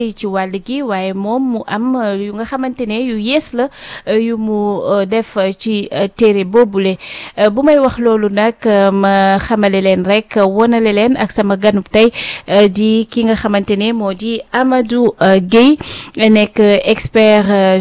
ci wàll gi waaye moom mu am yu nga xamante ne yu yees la yu mu def ci téere boobule bu may wax loolu nag ma xamale leen rek wonale leen ak sama ganub tey di ki nga xamante ne moo di Amadou Gueye nekk expert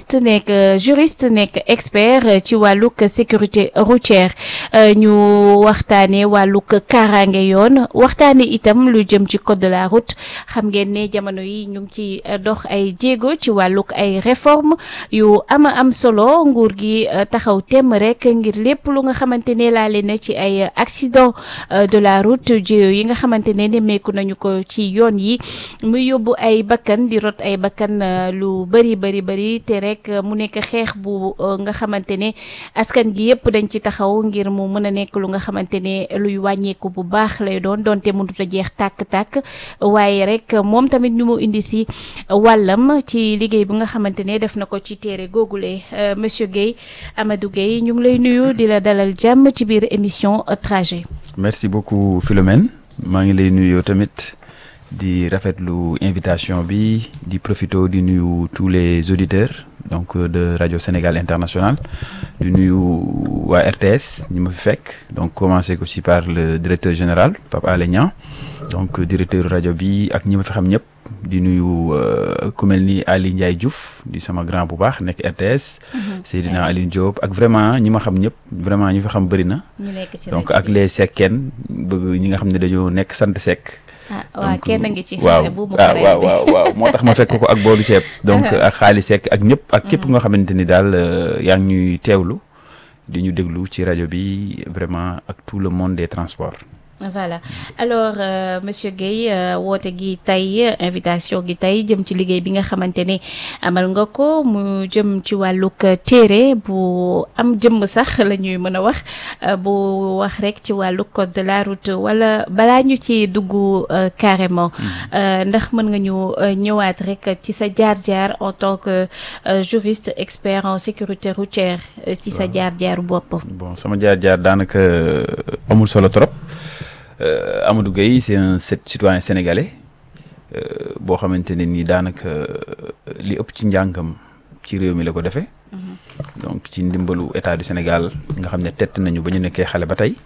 juriste nekk expert ci wàllug sécurité routière ñu waxtaane wàllug kaaraange yoon waxtaane itam lu jëm ci code de la route xam ngeen ne jamono yi ñu ngi ci dox ay jéego ci wàllug ay réforme yu am solo nguur gi taxaw temm rek ngir lépp lu nga xamante ne laale na ci ay accident de la route jéego yi nga xamante ne nemmeeku nañu ko ci yoon yi muy yóbbu ay bakkan di rot ay bakkan lu bëri te rek mu nekk xeex bu nga xamante ne askan gi yëpp dañ ci taxaw ngir mu mën a nekk lu nga xamante ne luy wàññeeku bu baax lay doonte mënut a jeex tàkk-tàkk waaye rek moom tamit ñu mu indi si wàllam ci liggéey bi nga xamante ne def na ko ci téere googule monsieur Gueye Amadou Gueye ñu ngi lay nuyu di la dalal jàmm ci biir émission Trajet. Merci beaucoup Philomène maa ngi lay nuyu tamit di rafetlu invitation bi di profito di nuyu tous les auditeurs donc de Radio Sénégal International di nuyu waa RTS ñi ma fi fekk donc commencé ko ci par le directeur général Pape Alé Niang donc directeur rajo bi ak ñi ma fi xam ñëpp di nuyu ku mel ni Ali Ndiaye Diouf di sama grand bu baax nekk RTS Seydina Aline Diop ak vraiment ñi ma xam ñëpp vraiment ñi fi xam bëri na donc ak les sekkeen bëgg ñi nga xam ne dañoo nekk sant sekk waaw kenn ngi ci waaw moo tax ma fekk ko ak boolu ceeb donc ak xaalis sekk ak ñëpp ak képp nga xamante ni daal yaa ngi ñuy teewlu di ñu déglu ci rajo bi vraiment ak tout le monde des transports. Voilà alors monsieur Gueye woote gi tey invitation gi tey jëm ci liggéey bi nga xamante ne amal nga ko mu jëm ci wàllug téere bu am jëmm sax la ñuy mën a wax bu wax rek ci wàllug code de la route wala balaa ñu ci dugg carrément ndax mën nga ñu ñëwaat rek ci sa jaar-jaar en tant que juriste expert en sécurité routière ci sa jaar-jaaru bopp. Bon sama jaar-jaar daanaka amul solo trop. Amadou Gueye c'est un citoyen sénégalais boo xamante ne nii daanaka li ëpp ci njàngam ci réew mi la ko defee donc ci ndimbalu état du Sénégal nga xam ne tett nañu ba ñu nekkee xale ba tey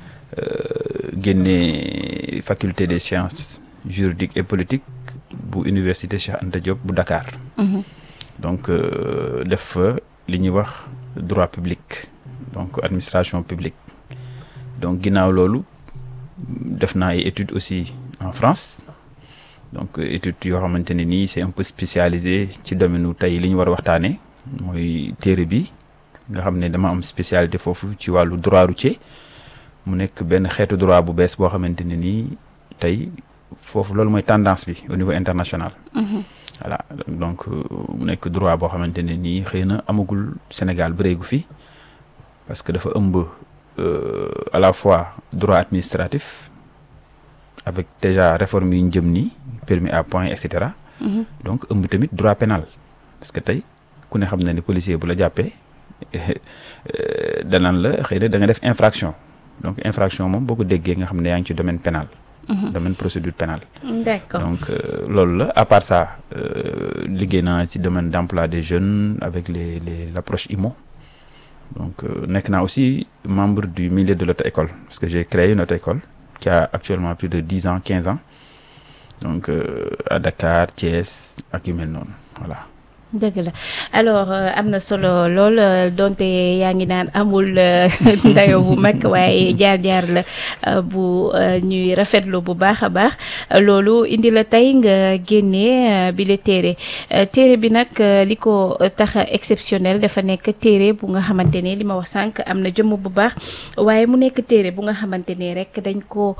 génne faculté des sciences juridiques et politiques bu université Cheikh Anta Diop bu Dakar donc def fa li ñuy wax droit public donc administration publique donc ginnaaw loolu def naa ay études aussi en France donc études yoo xamante ne nii c'est un peu spécialisé ci domaine u tey li ñu war a waxtaanee mooy téere bi nga xam ne dama am spécialité foofu ci wàllu droit routier mu nekk benn xeetu droit bu bees boo xamante ne nii tey foofu loolu mooy tendance bi au niveau international. Voilà donc mu nekk droit boo xamante ne nii xëy na amagul Sénégal bëreegu fi parce que dafa ëmb. À la fois droit administratif avec déjà réforme yi ñu jëm nii permis à point et cetera. Donc ëmb tamit droit pénal parce que tey ku ne xam na ne policier bu la jàppee danaan la xëy na da nga def infraction donc infraction moom boo ko déggee nga xam ne yaa ngi ci domaine pénal. domaine procédure pénale. D'accord. Donc loolu la à part ça liggéey naa ci domaine d'emploi des jeunes avec l'approche IMO. Donc nekk naa aussi membre du milieu de l'auto-école parce que j'ai créé une auto-école qui a actuellement plus de 10 ans 15 ans donc à Dakar Thiès ak yu mel noonu voilà. dëgg la alors am na solo lool donte yaa ngi naan amul dayo bu mag waaye jaar-jaar la bu ñuy rafetlu bu baax a baax loolu indi la tey nga génnee bi la téere bi nag li ko tax exceptionnel dafa nekk téere bu nga xamante ne li ma wax sànq am na jëmm bu baax waaye mu nekk téere bu nga xamante ne rek dañ ko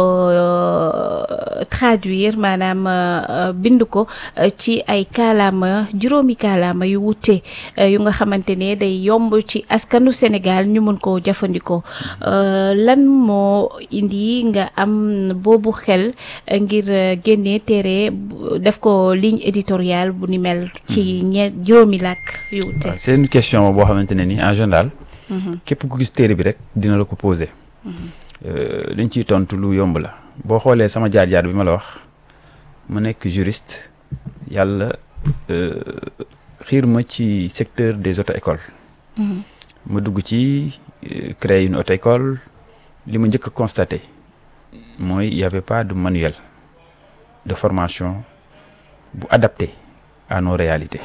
traduire maanaam bind ko ci ay kaalaama juróomi kaalaama yu wute yu nga xamante ne day yomb ci askanu Sénégal ñu mën koo jëfandikoo lan moo indi nga am boobu xel ngir génne téere def ko ligne éditoriale bu ni mel ci juróomi làkk yu wute. C'est une question boo xamante ne ni en général. képp ku gis téere bi rek dina la ko poser. liñ ciy tontu lu yomb la boo xoolee sama jaar-jaar bi ma la wax ma nekk juriste yàlla xiir ma ci secteur des auto-écoles. ma dugg ci créer une auto-école. li ma njëkk a constaté mooy il y avait pas de manuel de formation bu adapté à nos réalités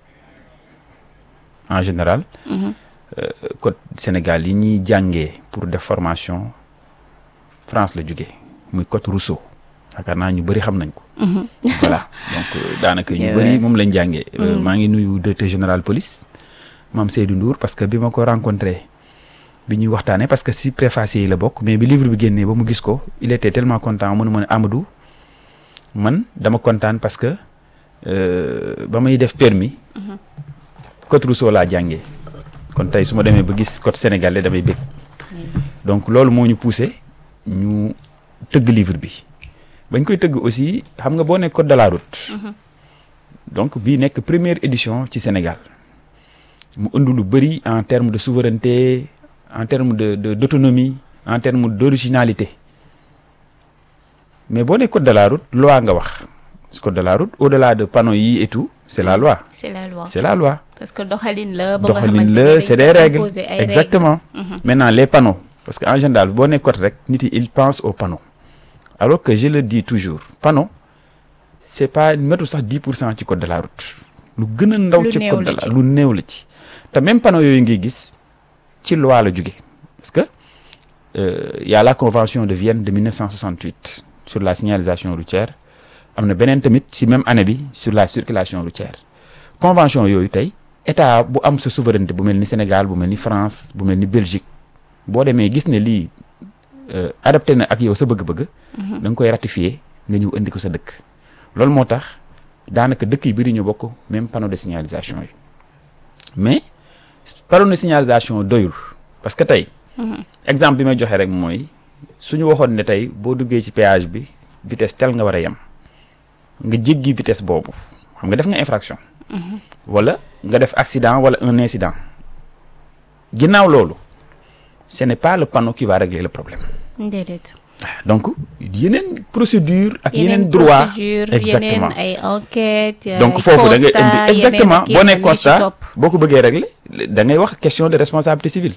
en général. code Sénégal yi ñuy jàngee pour def formation France la jógee muy code Rousseau yaakaar naa ñu bëri xam nañ ko. voilà donc daanaka ñu bëri moom lañ jàngee. maa ngi nuyu directeur général police Mame Seydou Ndour parce que bi ma ko rencontré bi ñuy waxtaanee parce que si préface yi la bokk mais bi livre bi génnee ba mu gis ko il était tellement content mënu ma ne Amadou man dama kontaan parce que ba may def permis code Rousseau laa jàngee kon tey su ma demee ba gis code sénégalais damay bëgg donc loolu moo ñu poussé ñu tëgg livre bi bañ koy tëgg aussi xam nga boo nekk code de la route donc bii nekk première édition ci Sénégal mu ënd lu bëri en termes de souveraineté en termes d'autonomie en termes d'originalité mais boo nekk code de la route loi nga wax code de la route au-delà de panneaux yi et tout c'est la loi. c'est la loi c'est la loi. parce que doxalin la. doxalin la c'est des règles exactement. Maintenant les panneaux parce que en général boo nekk code rek nit yi il pense aux panneaux alors que je le dis toujours panneau c'est pas métu sax 10% ci code de la route. lu gën a ndaw ci code de la lu néew la ci te même panneau yooyu ngay gis. ci loi la jóge parce que y a la convention de Vienne de 1968 sur la signalisation routière am na beneen tamit ci même année bi sur la circulation routière convention yooyu tey état bu am sa souveraineté bu mel ni Sénégal bu mel ni France bu mel ni Belgique boo demee gis ne lii adapté na ak yow sa bëgg-bëgg da nga koy ratifier nga ñëw indi ko sa dëkk loolu moo tax daanaka dëkk yi bëri ñu bokk même panneau de signalisation yi mais panneau de signalisation doyul parce que tey exemple bi may joxe rek mooy suñu waxoon ne tey boo duggee ci péage bi vitesse tel nga war a yem nga jéggi vitesse boobu xam nga def nga infraction wala nga def accident wala un incident ginnaaw loolu ce n'est pas le panneau qui va régler le problème. déedéet. donc yeneen procédure ak yeneen droit exactement yeneen ay enquête donc foofu da ngay indi exactement boo nekk constat boo ko bëggee régler da ngay wax question de responsabilité civile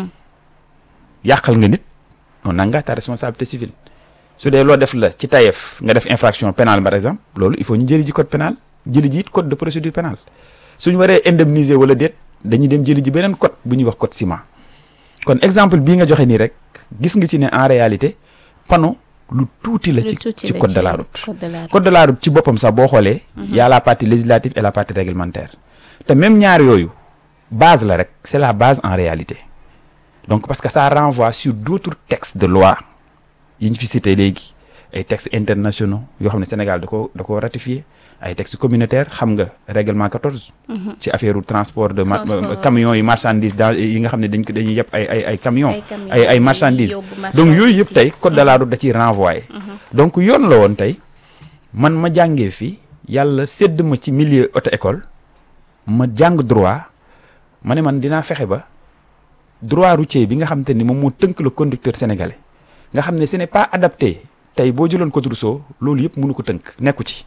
yàqal nga nit on engage ta responsabilité civile su dee loo def la ci tayef nga def infraction pénale par exemple loolu il faut ñu jëli ji code pénal jëli ji it code de procédure pénale suñu waree indemniser wala déet dañuy dem jëli ji beneen code bu ñuy wax code ciment kon exemple bii nga joxe nii rek gis nga ci ne en réalité panneau lu tuuti la ci code de la route code de la route ci boppam sax boo xoolee y a la partie législative et la partie réglementaire te même ñaar yooyu base la rek c'est la base en réalité donc parce que ça renvoie sur d'autres textes de loi yi ñu fi cité léegi ay textes internationaux yoo xam ne Sénégal da ko ratifié ay textes communautaires xam nga règlement 14 ci affaire transport de camions yi marchandises dans yi nga xam ne dañuy yëpp ay camions ay marchandises donc yooyu yëpp tey code de la route da ciy renvoyé donc yoon la woon tey man ma jàngee fii yàlla sédd ma ci milieu auto école ma jàng droit ma ne man dinaa fexe ba droit routier bi nga xam te ni moom moo tënk le conducteur sénégalais nga xam ne ce n'est pas adapté tey boo jëloon code Rousseau loolu yëpp mënu ko tënk nekku ci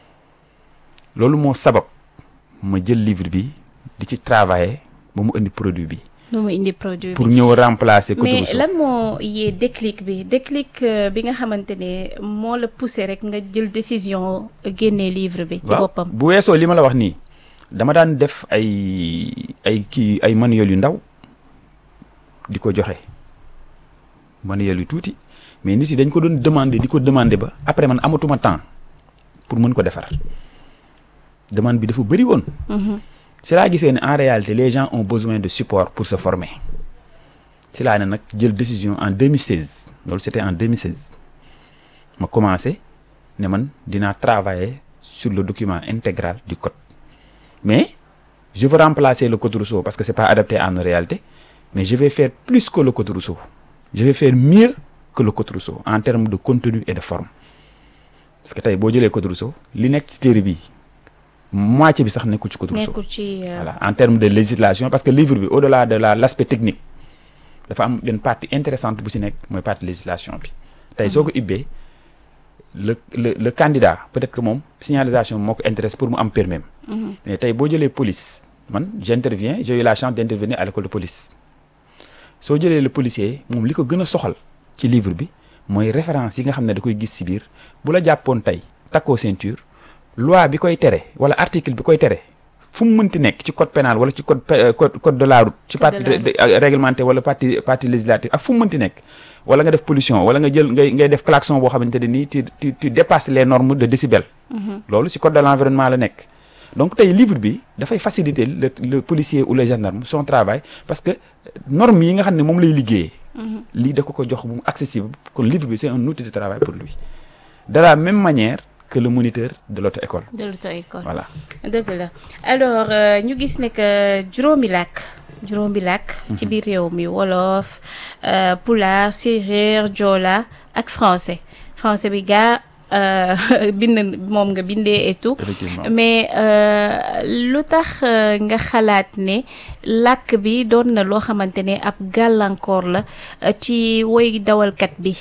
loolu moo sabab ma jël livre bi di ci travailler ba mu indi produit bi. pour ñëw remplacer. code Rousseau mais lan moo yee déclic bi nga xamante ne moo la poussé rek nga jël décision génnee livre bi. ci boppam bu weesoo li ma la wax nii dama daan def ay manuel yu ndaw di ko joxe manuel yu tuuti mais nit yi dañ ko doon demander ba après man amatuma temps pour mën ko defar. demande bi dafa bëri woon. c'est là gisee ne en réalité les gens ont besoin de support pour se former c'est là ne nag jël décision en 2016 loolu c'était en 2016 ma commencé ne man dinaa travailler sur le document intégral du code mais je veux remplacer le code Rousseau parce que c'est pas adapté à nos réalités mais je vais faire plus que le code Rousseau je vais faire mieux que le code Rousseau en termes de contenu et de forme parce que tey boo jëlee code Rousseau li nekk ci téere bi moitié bi sax nekkul ci code Rousseau voilà en termes de législation parce que livre bi au-delà de l'aspect technique dafa am une partie intéressante bu ci nekk mooy partie législation bi tey soo ko ibbee le candidat peut-être que moom signalisation moo ko intéresse pour mu am permis mais tey boo jëlee police man j'interviens j'ai eu la chance d'intervenir à l'école de police soo jëlee le policier moom li ko gën a soxal ci livre bi mooy référence yi nga xam ne da koy gis ci biir bu la jàppoon tey takkoo ceinture loi bi koy tere wala article bi koy tere fu mu mënti nekk ci code pénal wala ci code de la route ci partie réglementaire wala partie législative ak fu mu mënti nekk wala nga def pollution wala nga jël ngay def klaxon boo xamante ne nii tu dépasses les normes de décibels loolu ci code de l'environnement la nekk donc tey livre bi dafay faciliter le policier ou le gendarme son travail parce que normes yi nga xam ne moom lay liggéeyee lii da ko jox bu mu accessible kon livre bi c'est un outil de travail pour lui de la même manière que le moniteur de l'auto-école. De l'auto-école. Voilà. dëgg la alors ñu gis ne que juróomi làkk ci biir réew mi wolof pulaar séeréer joola ak français bi gaa bind moom nga bindee et tout mais lu tax nga xalaat ne làkk bi doon na loo xamante ne ab gàllankoor la ci woy dawalkat bi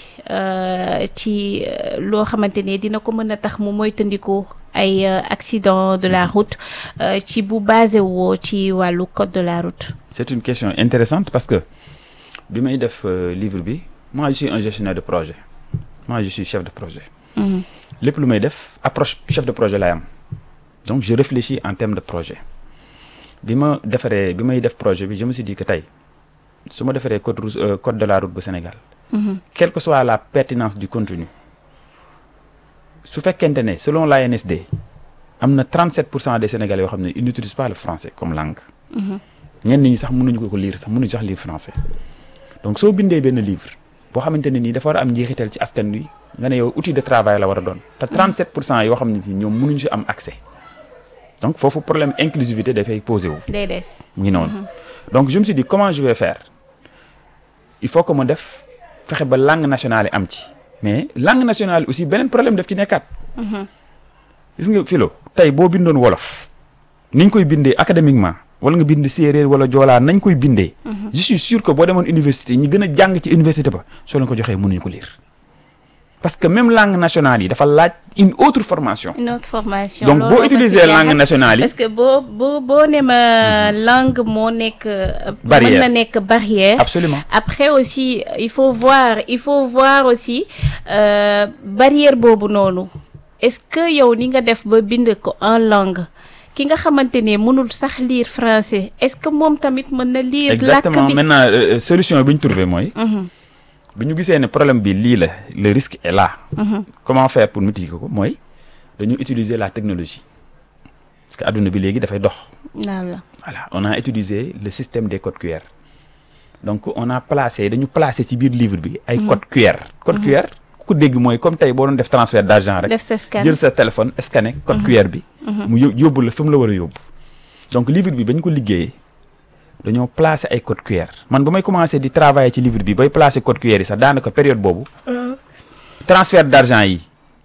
ci loo xamante ne dina ko mën a tax mu moytandiku ay accident de la route ci bu basé woo ci wàllu code de la route. C'est une question intéressante parce que bi may def livre bi moi je suis un gestionnaire de projet moi je suis chef de projet. lépp lu may def approche chef de projet laay am donc je réfléchis en termes de projet bi may def projet bi je me suis dit que tey su ma defaree code de la route bu Sénégal quelle que soit la pertinence du contenu su fekkente ne selon l'ANSD am na 37% des Sénégalais yoo xam ne ils n'utilisent pas le français comme langue ñenn ñi sax mënuñu ko lire sax mënuñu sax lire français donc soo bindee benn livre boo xamante ne nii dafa war a am njeexital ci askan wi nga ne yow outil de travail la war a doon te 37% yoo xam ne ci ñoom mënuñu si am accès donc foofu problème inclusivité dafay posé wu. day des mu ngi noonu. donc je me suis dit comment je vais faire il faut que ma def fexe ba langue nationale yi am ci mais langue nationale aussi beneen problème daf ci nekkaat. gis nga Philo tey boo bindoon wolof niñ koy bindee académiquement wala nga bind séeréer wala joolaa nañ koy bindee. je suis sûr que boo demoon université ñi gën a jàng ci université ba soo leen ko joxee mënuñu ko lire. parce que même langue nationale yi dafa laaj une autre formation. donc boo utiliser langue nationale yi. parce que boo ne ma langue moo nekk. barrière mën na nekk barrière. absolument après aussi il faut voir aussi barrière boobu noonu est-ce que yow ni nga def ba bind ko en langue ki nga xamante ne mënul sax lire français est-ce que moom tamit mën na lire. làkk bi exactement maintenant solution bi ñu trouvé mooy. bi ñu gisee ne problème bi lii la le risque est là. comment faire pour mitiger ko mooy dañu utiliser la technologie parce que adduna bi léegi dafay dox. voilà on a utilisé le système des codes QR donc dañu placé ci biir livre bi ay code QR. code QR ku ko dégg mooy comme tey boo doon def transfert d'argent rek. def sa scan jël sa téléphone scanner code QR bi. mu yóbbu la fi mu la war a yóbbu. donc livre bi ba ñu ko liggéeyee. dañoo placer ay code QR man ba may commencer di travailler ci livre bi bay placer code QR yi sax daanaka période boobu transfert d'argent yi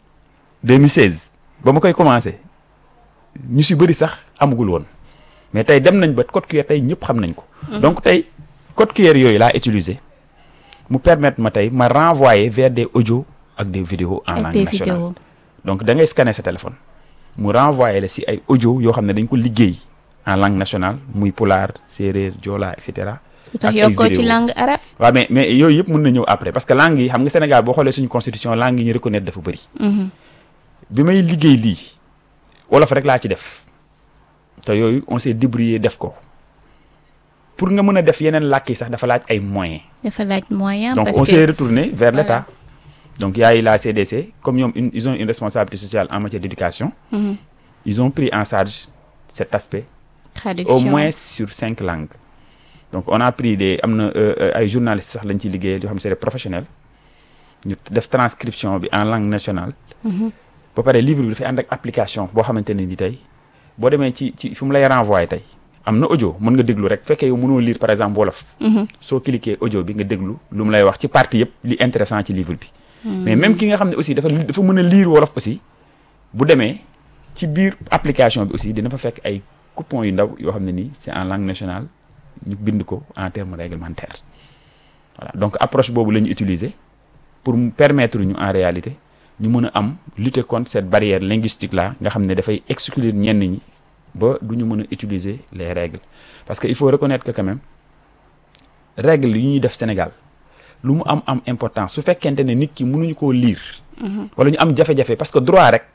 2016 ba ma koy commencer ñu si bëri sax amagul woon mais tey dem nañ ba code QR tey ñëpp xam nañ ko. donc tey code QR yooyu laa utiliser mu permettre ma tey ma renvoyer vers des audios ak des vidéos en langue nationale. donc da ngay scanner sa téléphone mu renvoyer la si ay audio yoo xam ne dañ ko liggéey. en langue nationale muy pulaar séeréer joola et cetera. ak ay vidéo ci langue arabe. waaw mais yooyu yëpp mën na ñëw après parce que langue yi xam nga Sénégal boo xoolee suñu constitution langue yi ñu reconnaître dafa bëri. bi may liggéey lii wolof rek laa ci def te yooyu on s'est débrouillé def ko pour nga mën a def yeneen làkk yi sax dafa laaj ay moyens. dafa laaj moyen donc on s'est retourné vers l'État. donc y a eu la CDC comme ñoom ils ont une responsabilité sociale en matière d'éducation. ils ont pris en charge cet aspect. traduction au moins sur 5 langues donc on a pris am na ay journalistes sax lañ ci liggéey yoo xam ne c'est des professionnels ñu def transcription bi en langue nationale. ba pare livre bi dafay ànd ak application boo xamante ne ni tey boo demee ci fi mu lay renvoyer tey am na audio mën nga déglu rek fekkee yow mënoo lire par exemple wolof. soo cliquer audio bi nga déglu lu mu lay wax ci partie yëpp li intéressant ci livre bi. mais même ki nga xam ne aussi dafa mën a lire wolof aussi bu demee ci biir application bi aussi dina fa fekk ay. coupons yu ndaw yoo xam ne nii c'est en langue nationale ñu bind ko en termes réglementaires voilà donc approche boobu la ñu utiliser pour mu permettre ñu en réalité ñu mën a am lutter contre cette barrière linguistique là nga xam ne dafay exclure ñenn ñi ba du ñu mën a utiliser les règles parce que il faut reconnaître que quand même règles yi ñuy def Sénégal lu mu am importance su fekkente ne nit ki mënuñu koo lire. wala ñu am jafe-jafe parce que droit rek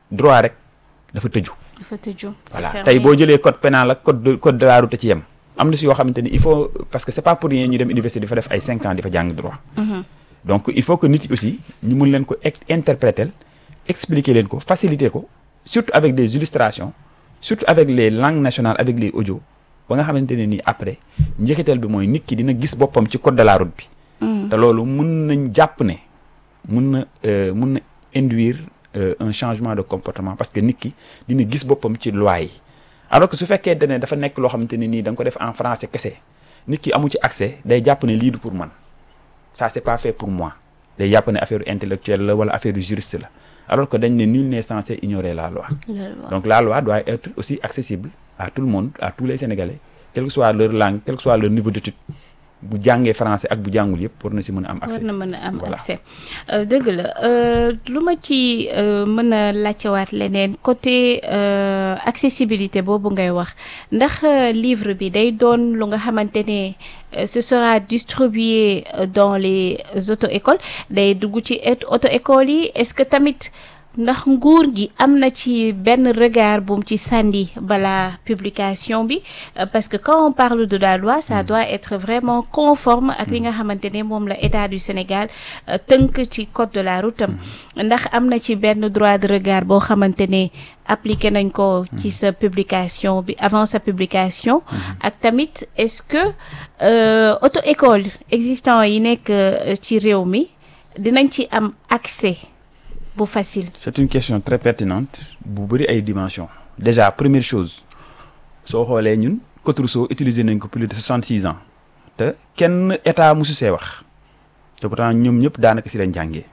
dafa tëju. dafa tëju. voilà tey boo jëlee code pénal ak code de la route ci yem. am na si yoo xamante ni il faut parce que c'est pas pour rien ñu dem université di fa def ay 5 ans di fa jàng droit. donc il faut que nit yi aussi ñu mën leen ko interpréter expliquer leen ko faciliter ko surtout avec des illustrations surtout avec les langues nationales avec les audios ba nga xamante ne nii après njeexital bi mooy nit ki dina gis boppam ci code de la route bi. te loolu mun nañ jàpp ne mun na induire un changement de comportement parce que nit ki dina gis boppam ci loi yi alors que su fekkee ne dafa nekk loo xamante ne nii da nga ko def en français kese nit ki amu ci accès day jàpp ne lii du pour man ça c'est pas fait pour moi day jàpp ne affaire intellectuelle la wala affaire juriste la alors que dañ ne nul n'est censé ignorer la loi. Donc la loi doit être aussi accessible à tout le monde à tous les Sénégalais quelle que soit leur langue quel que soit leur niveau d'étude bu jàngee français ak bu jàngul yëpp war na si mën a am accès. war na mën a am accès dëgg la lu ma ci mën a laajtewaat leneen côté accessibilité boobu ngay wax ndax livre bi day doon lu nga xamante ne ce sera distribué dans les auto-écoles day dugg ci auto-école yi est-ce que tamit ndax nguur gi am na ci benn regard bu mu ci sànni balaa publication bi parce que quand on parle de la loi ça doit être vraiment conforme ak li nga xamante ne moom la État du Sénégal tënk ci code de la route am ndax am na ci benn droit de regard boo xamante ne appliqué nañ ko ci sa publication bi avant sa publication ak tamit est-ce que auto-école existant yi nekk ci réew mi dinañ ci am accès bu facile. C'est une question très pertinente bu bëri ay dimensions déjà première chose soo xoolee ñun Code Rousseau utilisé nañ ko plus de 66 ans te kenn état musu see wax te pourtant ñoom ñëpp daanaka si lañ jàngee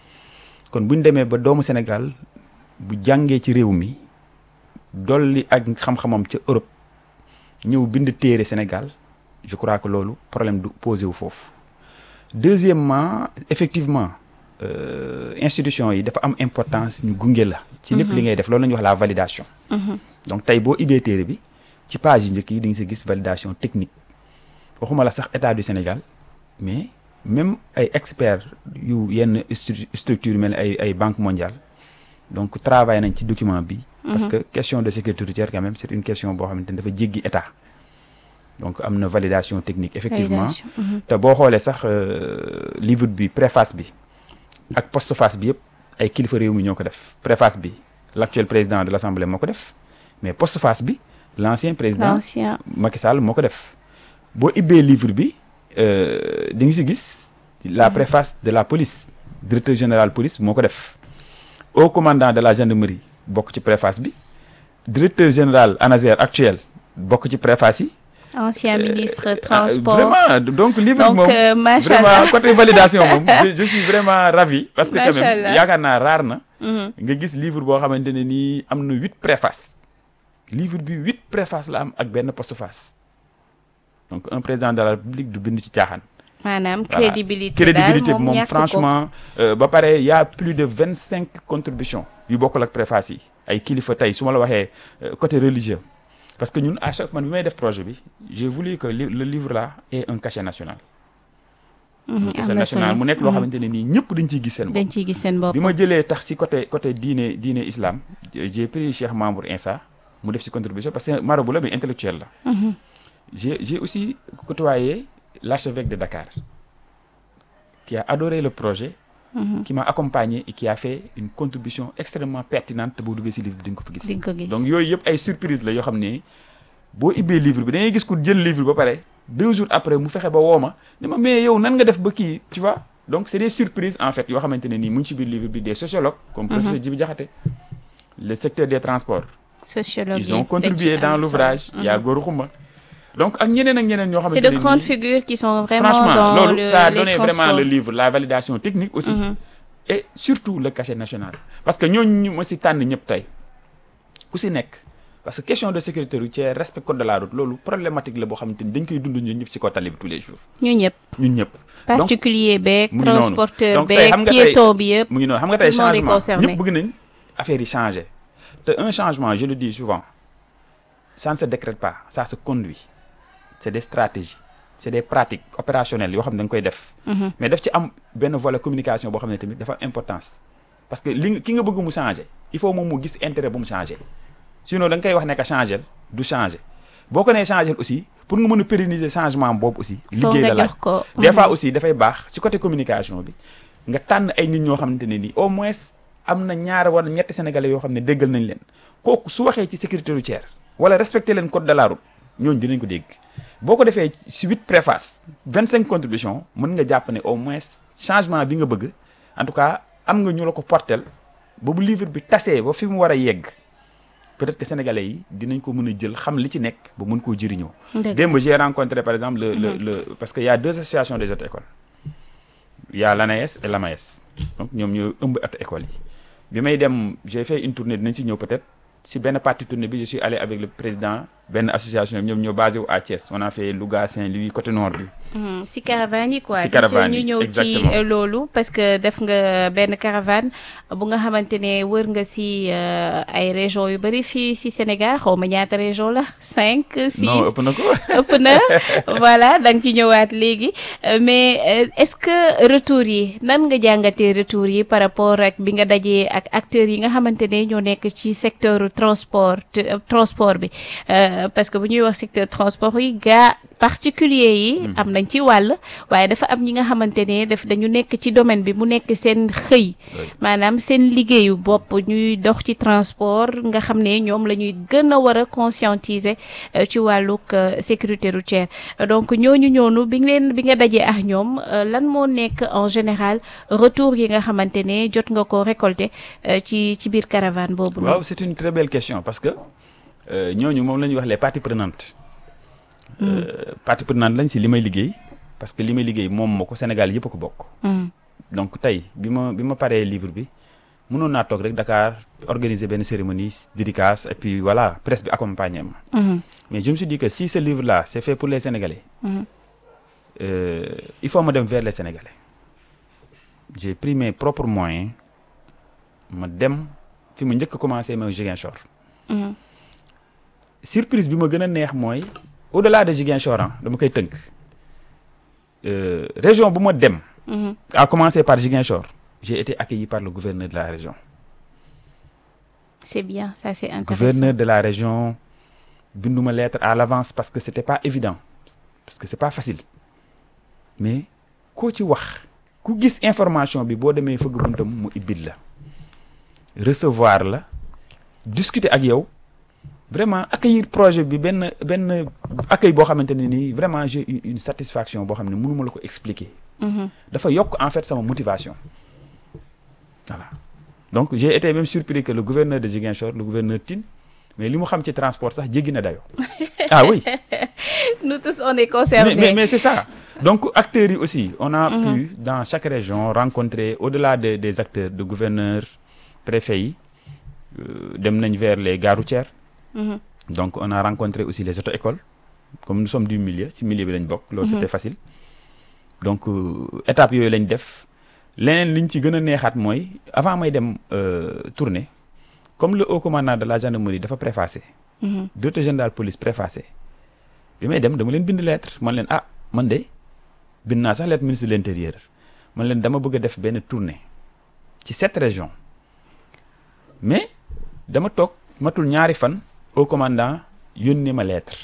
kon bu ñu demee ba doomu Sénégal bu jàngee ci réew mi dolli ak xam-xamam ca Europe ñëw bind téere Sénégal je crois que loolu problème du posé wu foofu deuxièmement effectivement. Institution yi dafa am importance ñu gunge la ci lépp li ngay def loolu la ñuy wax la validation donc tey boo ibbee téere bi ci page yi njëkk yi di nga si gis validation technique waxuma la sax État du Sénégal mais même ay experts yu yenn structure mel ay Banque mondiale donc travail nañ ci document bi parce que question de sécurité routière quand même c'est une question boo xamante ne dafa jéggi État donc am na validation technique effectivement te boo xoolee sax livre bi préface bi ak postface bi yëpp ay kilifa réew mi ñoo ko def préface bi l'actuel président de l'Assemblée moo ko def mais postface bi l'ancien président Macky Sall moo ko def boo ibbee livre bi di nga si gis la préface de la police directeur général police moo ko def haut commandant de la gendarmerie bokk ci préface bi directeur général ANASER actuel bokk ci préface yi ancien ministre transport vraiment donc livre moom vraiment côté validation moom je suis vraiment ravi parce que quand même yaakaar naa raar na nga gis livre boo xamante ne nii am na 8 préfaces livre bi 8 préfaces la am ak benn postface donc un président de la République du bind ci caaxaan maanaam crédibilité daal moom ñàkk ko franchement ba pare y a plus de 25 contributions yu bokkul ak préface yi ay kilifa tey su ma la waxee côté religieux parce que ñun à chaque fois bi may def projet bi j'ai voulu que le livre là ait un cachet national. cachet national mu nekk loo xamante ne nii ñëpp dañ ciy gis seen bopp. dañ ciy gis seen bopp bi ma jëlee tax si côté diine islam j'ai pris Cheikh Mamour Insa mu def si contribution parce que marabout la mais intellectuel la. j'ai aussi côtoyé l'archevêque de Dakar qui a adoré le projet. qui m'a accompagné et qui a fait une contribution extrêmement pertinente boo duggee ci livre bi di nga ko fa gis donc yooyu yëpp ay surprise la yoo xam ne boo ibbee livre bi da ngay gis ku jël livre ba pare 2 jours après mu fexe ba woo ma ne ma mais yow nan nga def ba kii tu vois donc c'est des surprises en fait yoo xamante ne nii mu ngi ci biir livre bi des sociologues comme professeur Djibi Diakhaté le secteur des transports sociologue ils ont contribué dans l'ouvrage il y a Gora Khouma donc ak ñeneen ñoo xamante ne c'est de grandes figures qui sont vraiment franchement dans loolu ça a donné transports. vraiment le livre la validation technique aussi et surtout le cachet national parce que ñooñu ma si tànn ñëpp tey ku si nekk parce que question de sécurité routière respect code de la route loolu problématique la boo xamante ni dañ koy dund ñun ñëpp ci kaw tali bi tous les jours. ñun ñëpp. donc particulier beeg mu ngi noonu. transporteur Donc tey beeg xam nga piéton bi yëpp. mu ngi noonu xam nga tey tout le monde est changement concerné. ñëpp bëgg nañ affaire yi changer te un changement je le dis souvent ça ne se décrète pas ça se conduit c'est des stratégies c'est des pratiques opérationnelles yoo xam ne da nga koy def. mais daf ci am benn volet communication boo xam ne tamit dafa am importance parce que ki nga bëgg mu changer il faut moom mu gis intérêt bu mu changer sinon da nga koy wax ne que changer du changer boo ko nee changer aussi pour nga mën a pérenniser changement boobu aussi. liggéey la laaj jox ko. des fois aussi dafay baax ci côté communication bi nga tànn ay nit ñoo xamante ne nii au moins am na ñaar wala ñetti sénégalais yoo xam ne déggal nañ leen kooku su waxee ci sécurité routière wala respecter leen code de la route ñooñu dinañ ko dégg boo ko defee ci 8 préfaces 25 contributions mën nga jàpp ne au moins changement bi nga bëgg en tout cas am nga ñu la ko portel ba bu livre bi tasee ba fi mu war a yegg peut-être que sénégalais yi dinañ ko mën a jël xam li ci nekk ba mën koo jëriñoo. démb j'ai rencontré par exemple le parce que y a 2 associations des auto-écoles il y a l'ANAES et l'AMAES donc ñoom ñoo ëmb auto-écoles yi bi may dem j'ai fait une tournée dinañ si ñëw peut-être si benn partie tournée bi je suis allé avec le président benn association ñoom ñoo basé wu à Thiès on a fait Louga Saint-Louis côté nord bi. si caravane yi quoi. si caravane yi ñu ñëw ci loolu parce que def nga benn caravane bu nga xamante ne wër nga si ay régions yu bëri fii si Sénégal xaw ma ñaata région la 5 6. non ëpp na ko. ëpp na voilà da nga ci ñëwaat léegi mais est-ce que retour yi nan nga jàngatee retour yi par rapport ak bi nga dajee ak acteurs yi nga xamante ne ñoo nekk ci secteur transport bi parce que bu ñuy wax secteur transport yi gaa particulier yi am nañ ci wàll waaye dafa am ñi nga xamante ne dañu nekk ci domaine bi mu nekk seen xëy maanaam seen liggéeyu bopp ñuy dox ci transport nga xam ne ñoom la ñuy gën a war a conscientiser ci wàllug sécurité routière donc ñooñu bi nga dajee ak ñoom lan moo nekk en général retour yi nga xamante ne jot nga ko récolter ci biir caravane boobu. waaw c'est une très belle question parce que ñooñu moom la ñuy wax les parties prenantes. partie prenante lañ si li may liggéey parce que li may liggéey moom moo ko Sénégal yëpp a ko bokk. donc tey bi ma paree livre bi mënoon naa toog rek Dakar organiser benn cérémonie dédicace et puis voilà presse bi accompagner ma. mais je me suis dit que si ce livre là c'est fait pour les Sénégalais. Il faut ma dem vers les Sénégalais. J'ai pris mes propres moyens ma dem fi mu njëkk a commencé mooy Ziguinchor. surprise bi ma gën a neex mooy. au-delà de Ziguinchor dama koy tënk région bu ma dem. à commencer par Ziguinchor j'ai été accueilli par le gouverneur de la région. c'est bien ça c'est intéressant. gouverneur de la région binduma lettre à l'avance parce que c'était pas évident parce que c'est pas facile mais koo ci wax ku gis information bi boo demee fëgg buntam mu ibbil la recevoir la discuter ak yow. vraiment accueillir projet bi benn accueil boo xamante ne nii vraiment j'ai eu une satisfaction boo xam ne mënuma la ko expliquer. dafa yokk en fait sama motivation. voilà donc j'ai été même surpris que le gouverneur de Ziguinchor le gouverneur Tine mais li mu xam ci transport sax jéggi na dayoo. ah oui. nous tous on est concernés. mais c'est ça donc acteurs yi aussi. on a pu dans chaque région rencontrer au-delà des acteurs de gouverneurs préfets yi dem nañ vers les gares routières. donc on a rencontré aussi les auto-écoles comme nous sommes du milieu ci milieu bi lañ bokk. loolu c'était facile. donc étape yooyu lañ def leneen liñ ci gën a neexaat mooy avant may dem tournée comme le haut commandant de la gendarmerie dafa préfacé. directeur général police préfacé bi may dem dama leen bind lettre man leen man de bind naa sax lettre ministre de l'intérieur man leen dama bëgg a def benn tournée ci 7 régions mais dama toog matul ñaari fan. au commandant yónnee ma lettre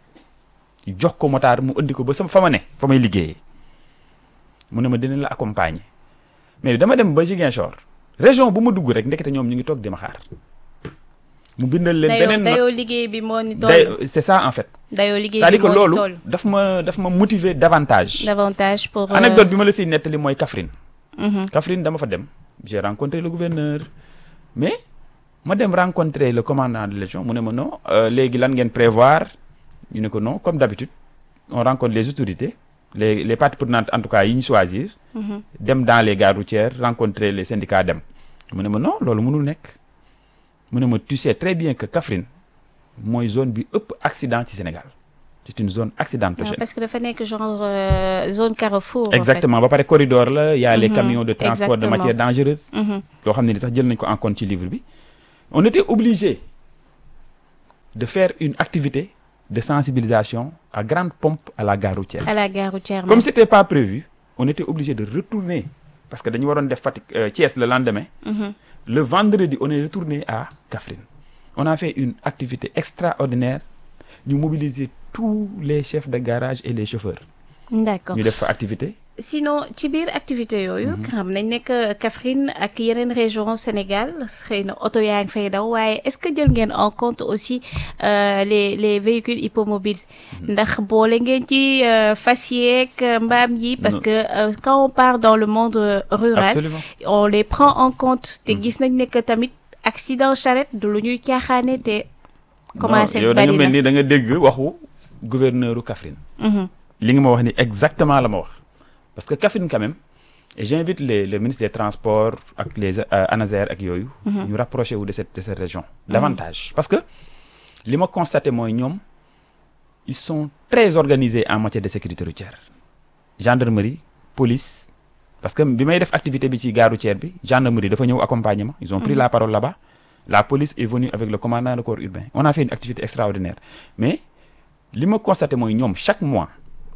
jox ko motard mu indi ko ba fa ma ne fa may liggéeyee mu ne ma dina la accompagner mais dama dem ba Ziguinchor région bu ma dugg rek ndekete ñoom ñu ngi toog di ma xaar mu bindal leen beneen dayoo liggéey bi moo ni toll c'est ça en fait dayoo liggéey c'est-à-dire bi que moo ni loolu toll daf ma motiver davantage pour anecdote bi ma la siy nettali mooy Kaffrine Kaffrine dama fa dem j'ai rencontré le gouverneur mais ma dem rencontrer le commandant de légion mu ne ma non léegi lan ngeen prévoir ñu ne ko non comme d'habitude on rencontre les autorités les parties prenantes en tout cas yi ñu choisir. dem dans les gares routières rencontrer les syndicats dem mu ne ma non loolu mënul nekk mu ne ma tu sais très bien que Kaffrine mooy zone bi ëpp accident ci Sénégal c'est une zone accidentogène. parce que dafa nekk genre zone carrefour. exactement ba pare corridor la y a les camions de transport de exactement. matières dangereuses. loo xam ne ni sax jël nañ ko en compte ci livre bi. on était obligé de faire une activité de sensibilisation à grande pompe à la gare routière. à la gare routière. Comme c'était pas prévu, on était obligé de retourner parce que dañu waroon def Fatick Thiès le lendemain. Le vendredi, on est retourné à Kaffrine. On a fait une activité extraordinaire. Ñu mobiliser tous les chefs de garage et les chauffeurs. D'accord. Ñu def fa activité. Sinon ci biir activité yooyu. xam nañ nekk Kaffrine ak yeneen région Sénégal xëy na oto yaa ngi fay daw waaye est-ce que jël ngeen en compte aussi les véhicules hippomobiles. ndax boole ngeen ci fas yeeg mbaam yi. parce que quand on part dans le monde rural. Absolument. on les prend en compte. te gis nañ ne que tamit accident charrette du lu ñuy caaxaane te. commencé yow da nga bari mel na ni da nga dégg waxu gouverneur u Kaffrine. li nga ma wax ni exactement la ma wax. Parce que Kaffrine quand même, et j'invite le ministre des Transports ak les ANASER ak yooyu. ñu rapproché wu de cette région. davantage parce que li ma constaté mooy ñoom ils sont très organisés en matière de sécurité routière. Gendarmerie, police parce que bi may def activité bi ci gare routière bi gendarmerie dafa ñëw accompagnement. ils ont pris la parole là-bas. La police est venue avec le commandant de corps urbain. On a fait une activité extraordinaire mais li ma constaté mooy ñoom chaque mois.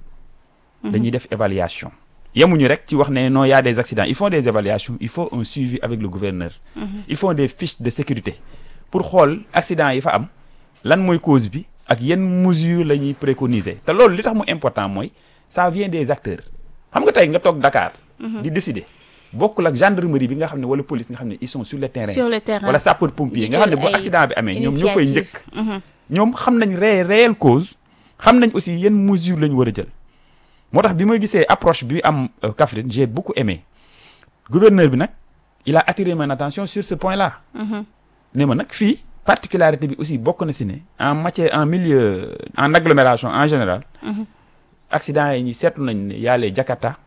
dañuy def évaluation. yemuñu rek ci wax ne non y a des accidents ils font des évaluations il faut un suivi avec le gouverneur. ils font des fiches de sécurité pour xool accident yi fa am lan mooy cause bi ak yenn mesures la ñuy préconiser te loolu li tax mu important mooy ça vient des acteurs xam nga tey nga toog Dakar. di décider bokkul ak gendarmerie bi nga xam ne wala police nga xam ne ils sont sur le terrain. sur le terrain wala sapeur pompier nga xam ne bu accident bi amee ñoom ñoo fay njëkk. ñoom xam nañ réelle cause xam nañ aussi yenn mesures la ñu war a jël. moo tax bi ma gisee approche bi am Kaffrine j'ai beaucoup aimé gouverneur bi nag il a attiré mon attention sur ce point-là. ne ma nag fii particularité bi aussi bokk na si ne en matière en milieu en agglomération en général. accident yi ñi seetlu nañ ne y a les Jakarta.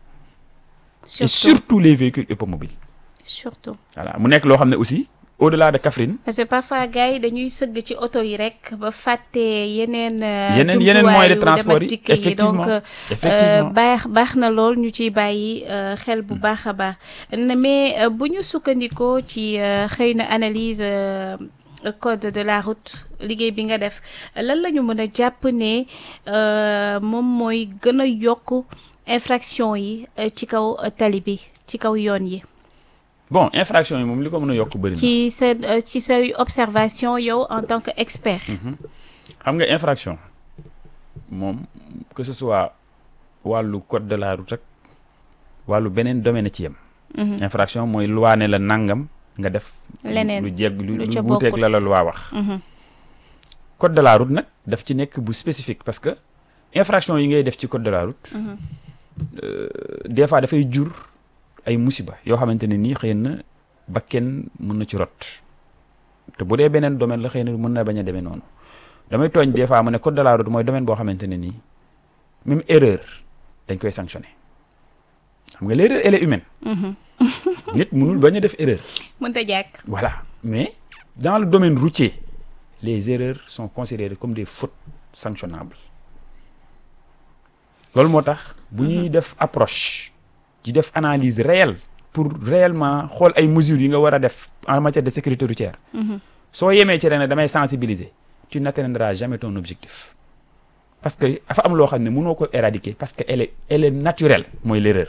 et surtout les véhicules hippomobiles. surtout. voilà mu nekk loo xam ne aussi au-delà de Kaffrine. parce que parfois gars yi dañuy sëgg ci oto yi rek ba fàtte yeneen. yeneen moyens de transport yi effectivement donc baax na lool ñu ciy bàyyi xel bu baax a baax mais bu ñu sukkandikoo ci xëy na analyse code de la route liggéey bi nga def lan la ñu mën a jàpp ne moom mooy gën a yokk infraction yi ci kaw tali bi ci kaw yoon yi. bon infraction yi moom li ko mën a yokk bëri na. ci say observation yow en tant que expert. xam nga infraction moom que ce soit wàllu code de la route rek wàllu beneen domaine ci yem. infraction mooy loi ne la nangam nga def. leneen lu wuuteeg la loi wax. code de la route nag daf ci nekk bu spécifique parce que infraction yi ngay def ci code de la route. des fois dafay jur. ay musiba yoo xamante ne nii xëy na ba kenn mën na ci rot te bu dee beneen domaine la xëy na mën na bañ a demee noonu damay tooñ des fois mu ne code de la route mooy domaine boo xamante ne nii même erreur dañ koy sanctionner xam nga l'erreur elle est humaine. nit mënul bañ a def erreur. mënta jàkk. voilà mais dans le domaine routier les erreurs sont considérées comme des fautes sanctionnables loolu moo tax bu ñuy def approche. di def analyse réelle pour réellement xool ay mesures yi nga war a def en matière de sécurité routière. soo yemee ci ren damay sensibiliser tu n'atteindras jamais ton objectif parce que dafa am loo xam ne mënoo ko éradiquer parce que elle est naturelle mooy l'erreur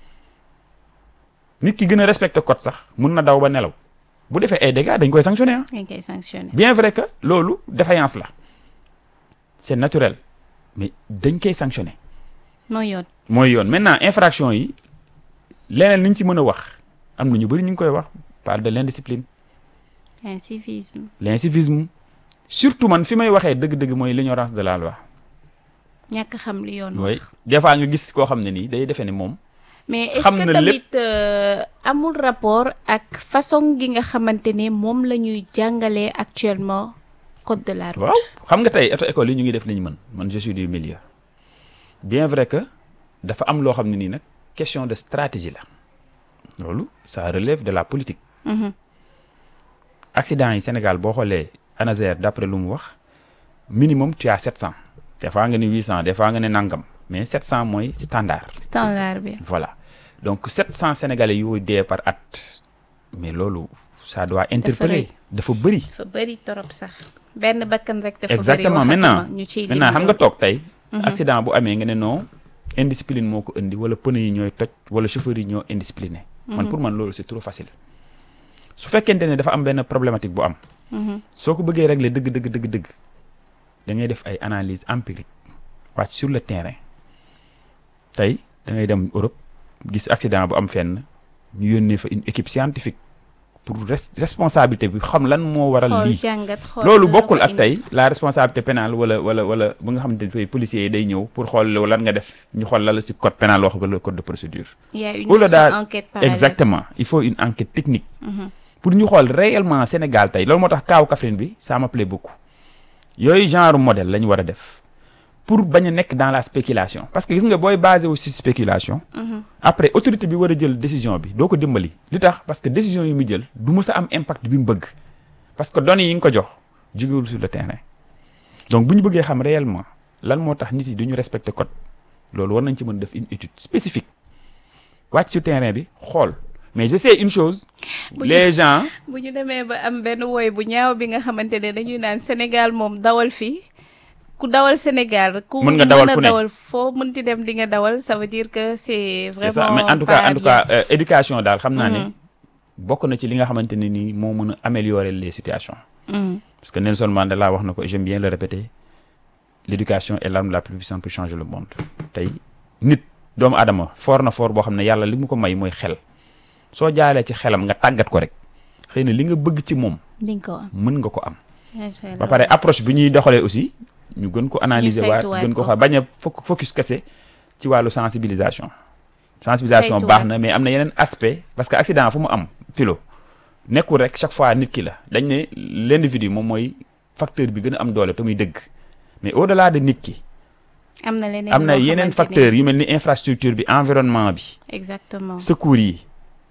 nit ki gën a respecter code sax mun na daw ba nelaw bu defee ay dégâts dañ koy sanctionner ah. dañ koy sanctionner bien vrai que loolu défaillance la c'est naturel mais dañ koy sanctionner. mooy yoon maintenant infraction yi. leneen li ñu ci mën a wax am na ñu bëri ñu ngi koy wax parle de l'indiscipline. l'incivisme surtout man fi may waxee dëgg-dëgg mooy l'ignorance de la loi. ñàkk xam li yoon oui wax. des fois nga gis koo xam ne nii day defee ne moom. mais est-ce que tamit amul rapport ak façon gi nga xamante ne moom la ñuy jàngalee actuellement code de la route. waaw xam nga tey école yi ñu ngi def li ñu mën man je suis du milieu bien vrai que dafa am loo xam ne nii nag. question de stratégie la loolu ça relève de la politique. accident yi Sénégal boo xoolee ANASER d'après lu mu wax minimum tu as 700 des fois nga ne 800 des fois nga ne nangam mais 700 mooy standard bi. voilà donc 700 sénégalais yooyu dee par at mais loolu ça doit interpeller dafa bëri. dafa bëri torop sax benn bakkan rek dafa bëri. exactement maintenant xam nga toog tey. accident bu amee nga ne non indiscipline moo ko indi wala pneu yi ñooy toj wala chauffeur yi ñoo indiscipliné. pour man loolu c'est trop facile. su fekkente ne dafa am benn problématique bu am. soo ko bëggee régler dëgg da ngay def ay analyse empirique wàcc sur le terrain tey da ngay dem Europe gis accident bu am fenn ñu yónnee fa une équipe scientifique pour responsabilité bi xam lan moo waral lii loolu bokkul ak tey la responsabilité pénale wala bu nga xamante ne policiers yi day ñëw pour xool lan nga def ñu xool la ci code pénal wax wala code de procédure. Il y a une enquête parallèle. Exactement il faut une enquête technique. pour ñu xool réellement Sénégal tey loolu moo tax kaaw Kaffrine bi ça m'appelait beaucoup yooyu genre modèle la ñu war a def pour bañ a nekk dans la spéculation parce que gis nga booy basé wu ci spéculation. après autorité bi war a jël décision bi doo ko dimbali. li tax parce que décision yi mu jël du mës a am impact bi mu bëgg parce que données yi nga ko jox jógewul sur le terrain donc bu ñu bëggee xam réellement lan moo tax nit yi du ñu respecter code loolu war nañ ci mën def une étude spécifique wàcc sur terrain bi xool. mais je sais une chose. les gens. bu ñu demee ba am benn woy bu ñaaw bi nga xamante ne dañuy naan Sénégal moom dawal fii ku dawal Sénégal. ku mën nga dawal fu ne dawal foo mënti dem di nga dawal ça veut dire que c'est vraiment. c'est ça mais en tout cas éducation daal xam naa ne. bokk na ci li nga xamante ne nii moo mën a améliorer les situations. parce que Nelson Mandela wax na ko j'aime bien le répéter l'éducation est l'arme la plus puissante pour changer le monde. tey nit doomu aadama fort na fort boo xam ne yàlla li mu ko may mooy xel. soo jaalee ci xelam nga tàggat ko rek xëy na li nga bëgg ci moom. di nga ko am mën nga ko am. ba pare approche bi ñuy doxalee aussi ñu gën ko analyser waat gën ko bañ a focus kese ci wàllu sensibilisation. sensibilisation baax na mais am na yeneen aspect parce que accident fu mu am filo nekkul rek chaque fois nit ki la dañ ne l'individu moom mooy facteur bi gën a am doole te muy dëgg mais au-delà de nit ki. am na leneen am na yeneen facteurs yu mel ni infrastructure bi environnement bi. exactement secours yi.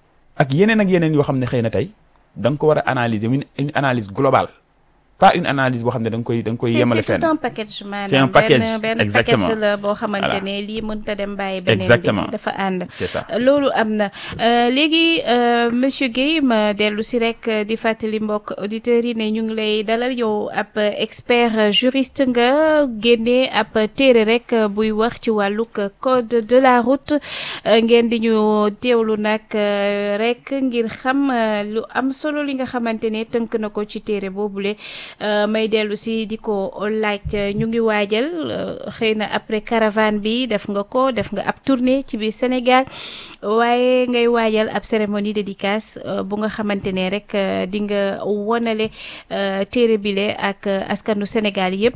ak yeneen yoo xam ne xëy na tey da nga ko war a analyser une analyse globale pas une analyse boo xam ne da nga koy yemale fenn. c'est tout un package maanaam. c'est un package benn exactement package la boo xamante ne lii mënut a dem bàyyi. exactement beneen bi dafa ànd. c'est ça loolu am na léegi monsieur Guèye ma dellu si rek di fàttali mbokk auditeurs yi ne ñu ngi lay dalal yow ab expert juriste nga génnee ab téere rek buy wax ci wàllug code de la route ngeen di ñu teewlu nag rek ngir xam lu am solo li nga xamante ne tënk na ko ci téere boobule. may dellu si di ko laaj ñu ngi waajal xëy na après caravane bi def nga ab tournée ci biir Sénégal waaye ngay waajal ab cérémonie dédicace bu nga xamante ne rek di nga wonale téere bile ak askanu Sénégal yëpp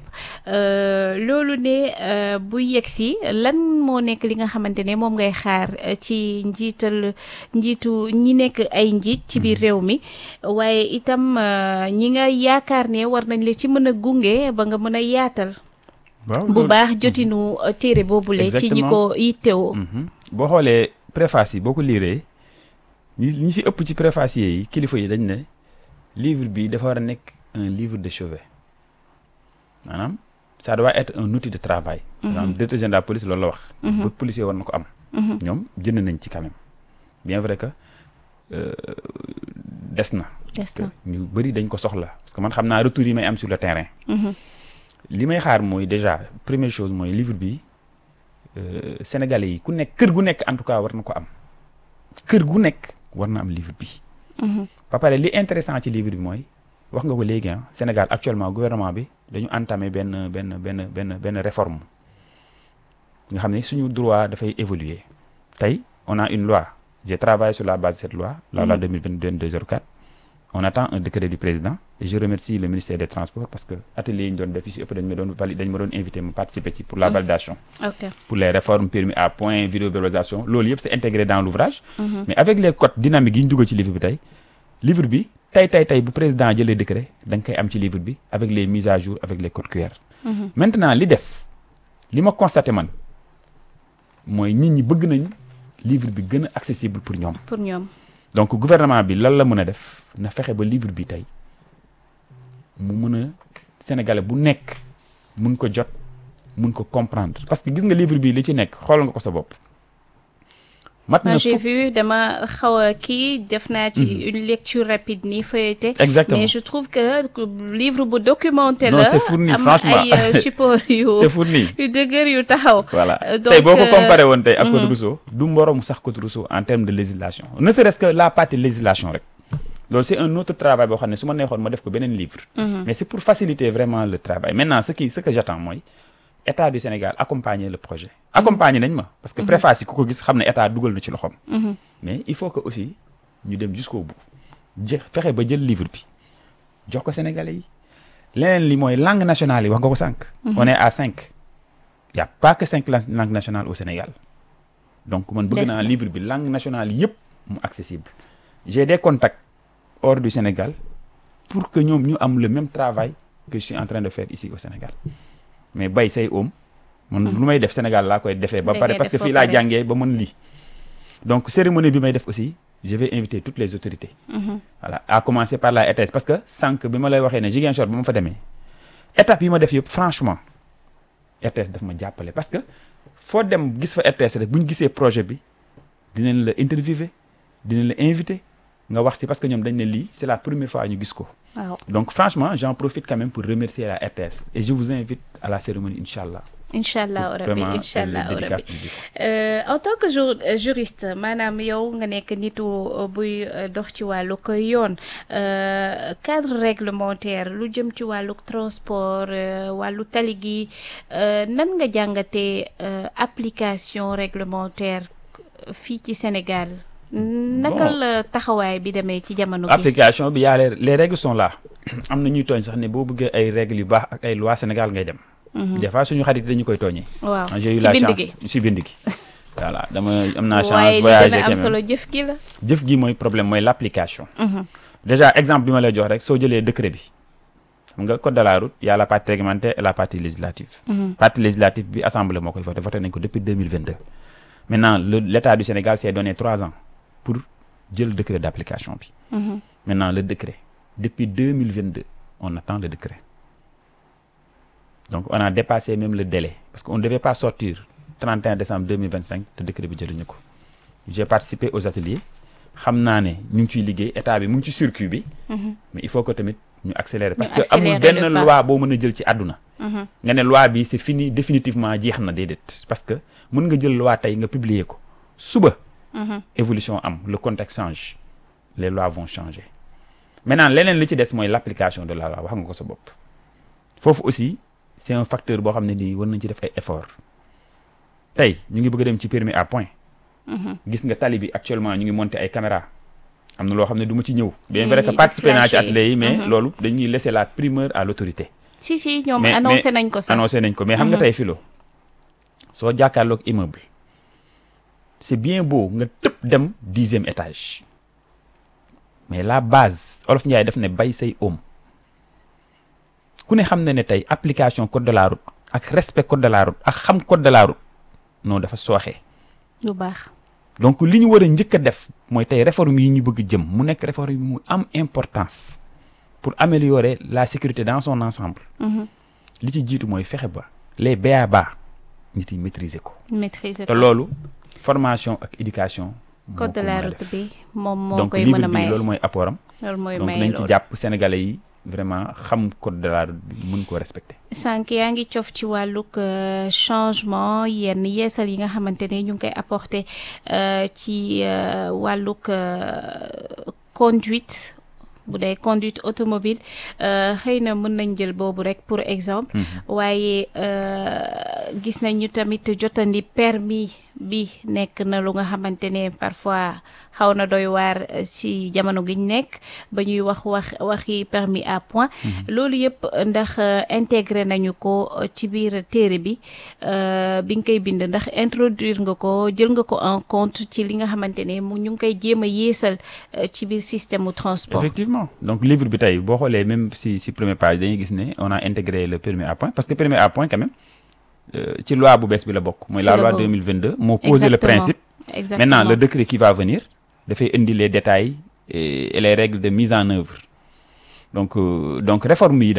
loolu ne bu yegsi lan moo nekk li nga xamante ne moom ngay xaar ci njiitu ñi nekk ay njiit ci biir réew mi waaye itam ñi nga yaakaar ne war nañ la ci mën a gunge ba nga mën a yaatal. bu baax jotinu téere boobule. ci ñi ko yittewoo. boo xoolee préface yi boo ko liiree ñi si ëpp ci préfacier yi kilifa yi dañ ne livre bi dafa war a nekk un livre de chevet maanaam ça doit être un outil de travail. maanaam directeur général police loolu la wax. ba policier war na ko am. ñoom jënd nañ ci quand même bien vrai que des na. ñu bëri dañ ko soxla parce que man xam naa retour yi may am sur le terrain. li may xaar mooy déjà première chose mooy livre bi sénégalais yi ku nekk kër gu nekk en tout cas war na ko am kër gu nekk war na am livre bi. ba pare li intéressant ci livre bi mooy wax nga ko léegi Sénégal actuellement gouvernement bi dañu entamé benn réforme nga xam ne suñu droit dafay évoluer tey on a une loi j'ai travaillé sur la base de cette loi la loi 2022-04. on attend un décret du président et je remercie le ministère des Transports parce que atelier yi ñu doon def ci ëpp dañ ma doon invité ma participer ci pour la validation. Pour les réformes permis à point vidéo-valorisation loolu yëpp c'est intégré dans l'ouvrage. Mais avec les codes dynamiques yi ñu dugal ci livre bi tey bu président jëlee décret da nga koy am ci livre bi avec les mises à jour avec les codes QR. Maintenant li des li ma constaté man mooy nit ñi bëgg nañ livre bi gën a accessible pour ñoom. Donc gouvernement bi lan la mën a def na fexe ba livre bi tey mu mën a sénégalais bu nekk mun ko jot mun ko comprendre parce que gis nga livre bi li ci nekk xool nga ko sa bopp. mat na j'ai vu dama xaw a kii def naa ci une lecture rapide nii feuilleté. Exactement. Mais je trouve que livre bu documenté Non, la. c'est fourni, am franchement. ay support c'est fourni. yu dëgër yu taxaw. Voilà Donc, tey boo ko comparé woon tey ak Code Rousseau du mborom sax Code Rousseau en termes de législation ne serait-ce que la partie législation rek loolu c'est un autre travail boo xam ne su ma neexoon ma def ko beneen livre mais c'est pour faciliter vraiment le travail maintenant ce que j'attends mooy État du Sénégal accompagner le projet accompagner nañ ma parce que préface yi ku ko gis xam ne État dugal na ci loxoom mais il faut que aussi ñu dem jusqu'au bout fexe ba jël livre bi jox ko Sénégalais yi leneen li mooy langue nationale yi wax nga ko sànq on est à 5 il y a pas que 5 langues nationales au Sénégal donc man bëgg naa livre bi langue nationale yëpp mu accessible j'ai des contacts hors du Sénégal pour que ñoom ñu am le même travail que je suis en train de faire ici au Sénégal mais bay say oom man lu may def Sénégal laa koy defee ba pare parce que fii laa jàngee ba mën lii donc cérémonie bi may def aussi je vais inviter toutes les autorités voilà à commencer par la RTS parce que sànq bi ma lay waxee ne Ziguinchor ba ma fa demee étape yi ma def yëpp franchement RTS daf ma jàppale parce que foo dem gis fa RTS rek bu ñu gisee projet bi dinañ la interviewer dinañ la inviter nga wax si parce que ñoom dañ ne lii c'est la première fois ñu gis ko waaw donc franchement j'en profite quand même pour remercier la RTS et je vous invite à la cérémonie inchallah inchallah rabbi inchallah rabbi en tant que juriste maanaam yow nga nekk nitu buy dox ci wàllu ko yoon cadre réglementaire lu jëm ci wàllu transport wàllu tali gi nan nga jàngatee application réglementaire fii ci Sénégal naka la taxawaay bi demee ci jamono gi application bi yaa les règles sont là am na ñuy tooñ sax ne boo bëggee ay règles yu baax ak ay lois Sénégal ngay dem des fois suñu xarit dañu koy tooñee waaw j'ai eu la chance ci bind gi voilà am naa chance voyager waaye li gën a am solo jëf gi la jëf gi mooy problème mooy l'application déjà exemple bi ma lay jox rek soo jëlee décret bi xam nga code de la route y a la partie réglementaire et la partie législative partie législative bi assemblée moo koy voté nañ ko depuis 2022 maintenant l'État du Sénégal s'est donné 3 ans pour jël décret d'application bi maintenant le décret depuis 2022 on attend le décret donc on a dépassé même le délai parce qu'on ne devait pas sortir 31 décembre 2025 te décret bi jëluñu ko j'ai participé aux ateliers xam naa ne ñu ngi ciy liggéey état bi mu ngi ci circuit bi mais il faut que tamit ñu accélérer parce que amul benn loi boo mën a jël ci àdduna nga ne loi bi c'est fini définitivement jeex na déedéet parce que mën nga jël loi tey nga publier ko suba évolution am le contexte change les lois vont changer maintenant leneen li ci des mooy l'application de la loi wax nga ko sa bopp foofu aussi c'est un facteur boo xam ne nii war nañ ci def ay effort tey ñu ngi bëgg a dem ci permis à point gis nga tali bi actuellement ñu ngi monter ay caméras am na loo xam ne du ma ci ñëw bien vrai que participer naa ci atelier yi mais loolu dañuy laisser la primeur à l'autorité si ñoom annoncé nañ ko sax mais xam nga tey filo soo jàkkaarloog immeuble c'est bien beau nga tëb dem 10e étage mais la base Olof Ndiaye daf ne bay say oom ku ne xam ne tey application code de la route ak respect code de la route ak xam code de la route non dafa sooxee lu baax donc li ñu war a njëkk a def mooy tey réforme yi ñu bëgg jëm mu nekk réforme yi mu am importance pour améliorer la sécurité dans son ensemble li ci jiitu mooy fexe ba les b.a.-ba nit yi maîtriser ko te loolu formation ak éducation code de la route bi moom moo koy mën a may loolu mooy apportam donc nañ ci jàpp sénégalais yi vraiment xam code de la route bi mën koo respecter sànq yaa ngi cof ci wàllug changement yenn yeesal yi nga xamante ne ñu ngi koy apporter ci wàllug conduite bu dee conduite automobile xëy na mën nañ jël boobu rek pour exemple waaye gis nañu tamit jotandi permis bi nekk na lu nga xamante ne parfois xaw na doy waar ci jamono gi ñu nekk ba ñuy waxi permis à point loolu yëpp ndax intégré nañu ko ci biir téere bi bi nga koy bind ndax introduire nga ko jël nga ko en compte ci li nga xamante ne ñu ngi koy jéem a yeesal ci biir système mu transport effectivement donc livre bi tey boo xoolee même si première page dañuy gis ne on a intégré le permis à point parce que permis à point quand même ci loi bu bees bi la bokk mooy la loi 2022 moo posé le principe maintenant le décret qui va venir dafay indi les détails et les règles de mise en œuvre donc réforme yi daal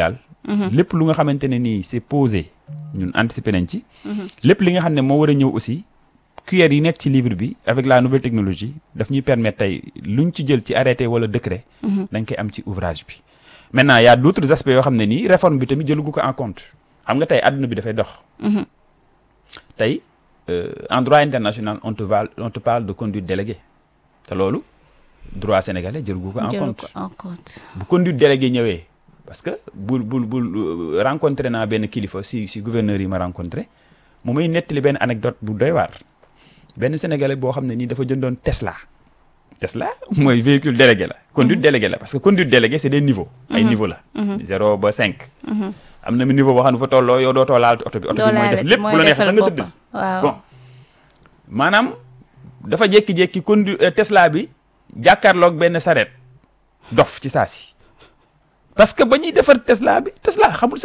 lépp lu nga xamante ne nii c'est posé ñun anticiper nañ ci. lépp li nga xam ne moo war a ñëw aussi cuillères yi nekk ci livre bi avec la nouvelle technologie daf ñuy permettre tey luñ ci jël ci arrêté wala décret. dañ koy am ci ouvrage bi. maintenant y a d'autres aspects yoo xam ne nii réforme bi tamit jëlugu ko en compte xam nga tey adduna bi dafay dox. tey en droit international on te parle de conduite déléguée te loolu droit sénégalais jëlugu ko en compte. bu conduite déléguée ñëwee parce que bul rencontré naa benn kilifa si gouverneur yi ma rencontré mu may nettali benn anecdote bu doy waar benn sénégalais boo xam ne nii dafa jëndoon Tesla mooy véhicule délégué la conduite déléguée la parce que conduite déléguée c'est des niveaux ay niveau la 0 ba 5 am na niveau boo xam ne fa tolloo yow dootoo laal oto bi mooy def lépp bu la neexee sax nga tëdd bon maanaam dafa jékki-jékki Tesla bi jàkkaarloog benn sareet dof ci saa si parce que ba ñuy defar Tesla xamul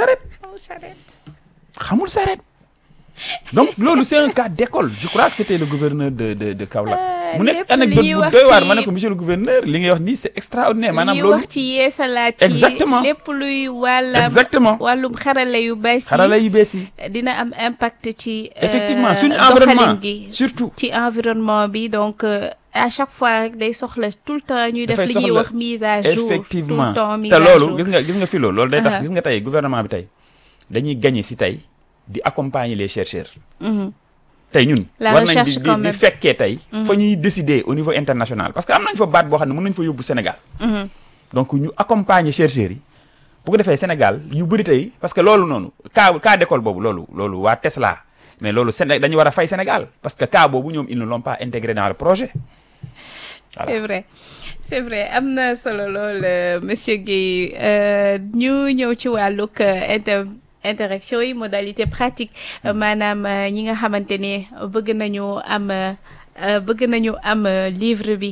sareet donc loolu c'est un cas d'école je crois que c'était le gouverneur de Kaolack mu nekk anecdote bu doy waar ma ne ko monsieur le gouverneur li ngay wax nii c'est extraordinaire maanaam loolu wax ci yeesalaat exactement lépp luy wàllum xarala yu bees yi dina am impact ci effectivement suñu environnement gi surtout ci environnement bi donc à chaque fois rek day soxla tout le temps ñuy def li ñuy wax mise à jour effectivement tout le temps mise à jour te loolu gis nga fi loolu day tax gis nga tey gouvernement bi tey dañuy gagner si tey di accompagner les chercheurs. tey ñun. war nañ di fekkee tey. fa ñuy décider au niveau international parce que am nañ fa baat boo xam ne mën nañ fa yóbbu Sénégal. donc ñu accompagner chercheurs yi bu ko defee Sénégal yu bëri tey parce que loolu noonu cas d'école boobu loolu waa Tesla mais loolu dañu war a fay Sénégal parce que cas boobu ñoom ils ne l'ont pas intégré dans le projet. Voilà. c'est vrai am na solo lool monsieur Guèye ñu ñëw ci wàllug interaction yi modalité pratique maanaam ñi nga xamante ne bëgg nañu am livre bi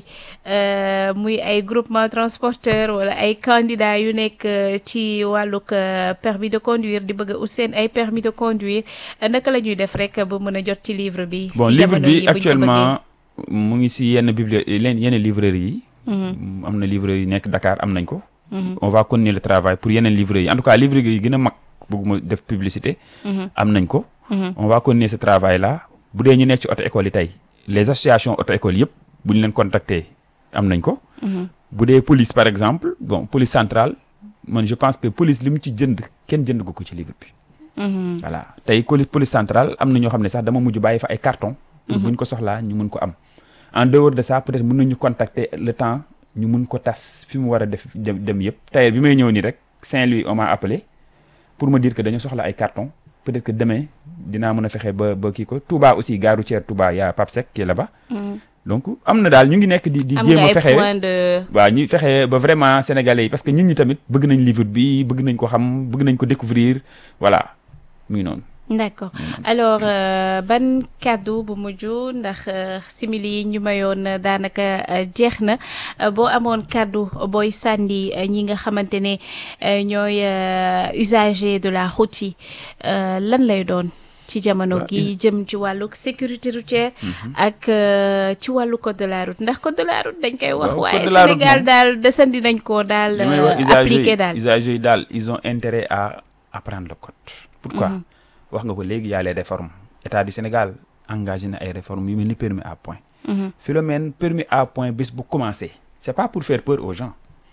muy ay groupement transporteur wala ay candidats yu nekk ci wàllug permis de conduire di bëgg ut seen ay permis de conduire naka la ñuy def rek ba mën a jot ci livre bi. bon livre bi actuellement mu ngi si yenn librairies yi. am na librairie yi nekk Dakar am nañ ko. on va continuer le travail pour yeneen librairies yi en tout cas librairies yi gën a mag. bëgguma def publicité. am nañ ko. on va continuer ce travail là bu dee ñu nekk ci auto école yi tey les associations auto école yëpp bu ñu leen contacter am nañ ko. bu dee police par exemple bon police centrale man je pense que police li mu ci jënd kenn jënd ko ci livre bi. voilà tey police centrale am na ñoo xam ne sax dama mujj bàyyi fa ay carton pour bu ñu ko soxlaa ñu mun ko am. en dehors de ça peut-être mën nañu contacter le temps ñu mun ko tas fi mu war a def dem yëpp. tey bi may ñëw nii rek Saint-Louis on m'a appelé. pour me dire que dañu soxla ay carton peut-être que demain dinaa mën a fexe ba kii ko Touba aussi gare routière Touba y a Pape Seck qui est là-bas. donc am na daal ñu ngi nekk di jéem a fexe waaw ñu fexe ba vraiment sénégalais yi parce que nit ñi tamit bëgg nañ livre bi bëgg nañ ko xam bëgg nañ ko découvrir voilà muy noonu. d'accord alors ban kàddu bu mujj ndax simili yi ñu mayoon daanaka jeex na boo amoon kàddu booy sànni ñi nga xamante ne ñooy usagers de la route yi lan lay doon ci jamono gi jëm ci wàllu sécurité routière ak ci wàllu code de la route ndax code de la route dañ koy wax waaye Sénégal daal desandi nañ ko daal appliqué daal usagers yi daal ils ont intérêt à apprendre le code. Pourquoi wax nga ko léegi y a les réformes état du Sénégal engagé na ay réformes yu mel ni permis à point. Philomène permis à point bés bu commencé c'est pas pour faire peur aux gens.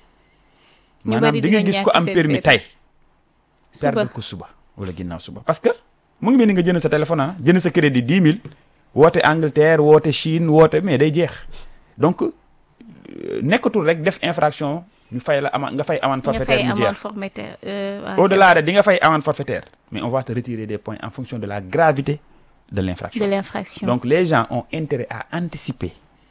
maanaam di nga gis ko am permis tey. perdre ko suba wala ginnaaw suba parce que mu ngi mel ni nga jënd sa téléphone jënd sa crédit 10 000 woote Angleterre woote Chine woote mais day jeex donc nekkatul rek def infraction ñu fay la nga fay amende forfaitaire mu jeex au-delà de di nga fay amende forfaitaire mais on va te retirer des points en fonction de la gravité de l'infraction. Donc les gens ont intérêt à anticiper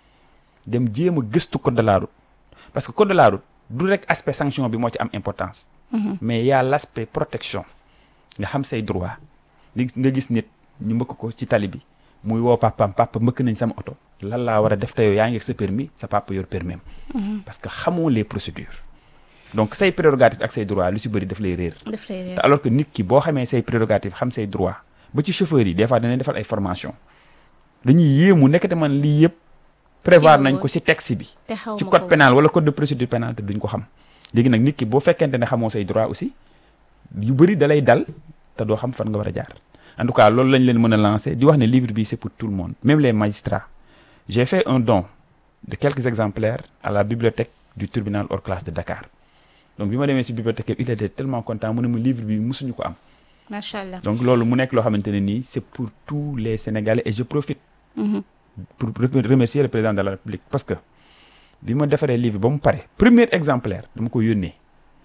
dem jéem a gëstu code de la route parce que code de la route du rek aspect sanction bi moo ci am importance. mais y a l'aspect protection nga xam say droit nga gis nit ñu mbëkk ko ci tali bi muy woo papa mbëkk nañ sama oto lan laa war a def te yow yaa ngi ak sa permis sa papa yor permis parce que xamoo les procédures donc say prérogatives ak say droit lu si bëri daf lay réer te alors que nit ki boo xamee say prérogatives xam say droit ba ci chauffeur yi des fois danañ defal ay formation dañuy yéemu nekkate man lii yëpp prévoir nañ ko ci texte bi ci code pénal wala code de procédure pénale te duñ ko xam léegi nag nit ki boo fekkente ne xamoo say droit aussi yu bëri da lay dal te doo xam fan nga war a jaar en tout cas loolu lañ leen mën a lancer di wax ne livre bi c'est pour tout le monde même les magistrats j'ai fait un don de quelques exemplaires à la bibliothèque du tribunal hors classe de Dakar donc bi ma demee ci bibliothèque il était tellement content mu ne mu livre bi musuñu ko am. macha allah donc loolu mu nekk loo xamante ne nii c'est pour tous les Sénégalais et je profite. pour remercier le président de la République parce que bi ma defaree livre ba mu pare premier exemplaire dama ko yónnee